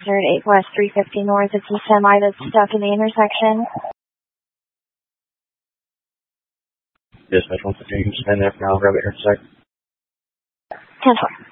8 West 350 North. It's a semi that's stuck in the intersection. Dispatch 150, you can stand there for now, grab it intersect. 10-4.